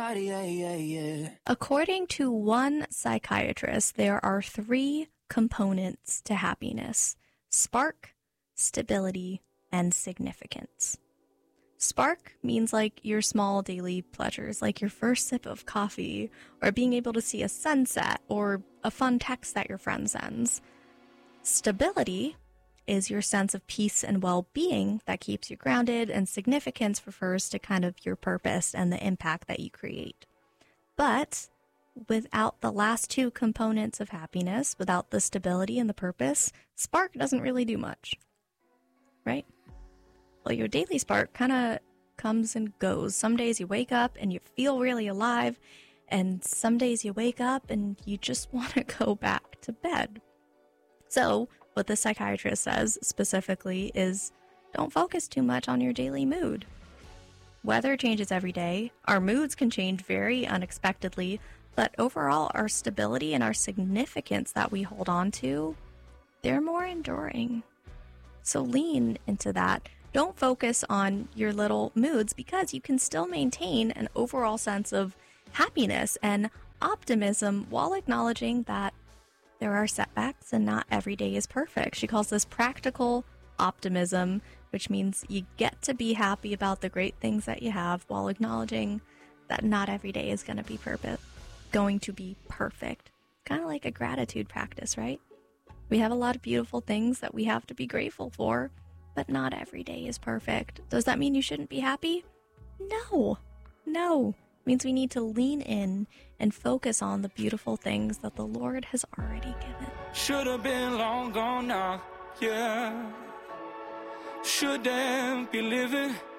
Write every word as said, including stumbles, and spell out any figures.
body, yeah, yeah, yeah. According to one psychiatrist, there are three components to happiness: spark, stability, and significance. Spark means like your small daily pleasures, like your first sip of coffee, or being able to see a sunset, or a fun text that your friend sends. Stability is your sense of peace and well-being that keeps you grounded, and significance refers to kind of your purpose and the impact that you create. But without the last two components of happiness, without the stability and the purpose, spark doesn't really do much, right? Well, your daily spark kind of comes and goes. Some days you wake up and you feel really alive, and some days you wake up and you just want to go back to bed. So what the psychiatrist says specifically is, don't focus too much on your daily mood. Weather changes every day. Our moods can change very unexpectedly, but overall our stability and our significance that we hold on to, they're more enduring. So lean into that. Don't focus on your little moods, because you can still maintain an overall sense of happiness and optimism while acknowledging that there are setbacks and not every day is perfect. She calls this practical optimism, which means you get to be happy about the great things that you have while acknowledging that not every day is going to be perfect, going to be perfect. Kind of like a gratitude practice, right? We have a lot of beautiful things that we have to be grateful for, but not every day is perfect. Does that mean you shouldn't be happy? No, no. It means we need to lean in and focus on the beautiful things that the Lord has already given. Should have been long gone now, yeah. Shouldn't be living